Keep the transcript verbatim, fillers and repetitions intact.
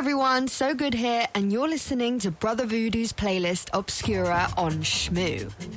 everyone, So Good here, and you're listening to Brother Voodoo's playlist Obscura on Shmoo.